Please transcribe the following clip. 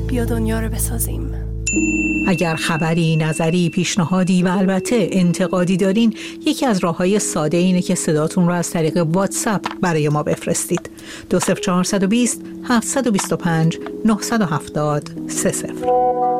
بیا دنیا رو بسازیم. اگر خبری، نظری، پیشنهادی و البته انتقادی دارین، یکی از راه‌های ساده اینه که صداتون رو از طریق واتساپ برای ما بفرستید. 20420 725 970 30.